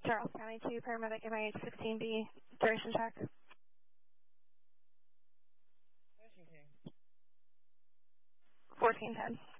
Charles County 2, paramedic MIH 16B, duration check. Washington. 1410.